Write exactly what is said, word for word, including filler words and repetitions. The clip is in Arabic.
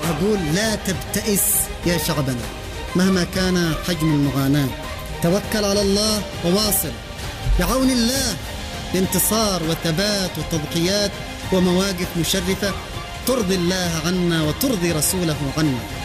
أقول لا تبتئس يا شعبنا مهما كان حجم المعاناة، توكل على الله وواصل بعون الله لانتصار وثبات وتضحيات ومواقف مشرفة ترضي الله عنا وترضي رسوله عنا.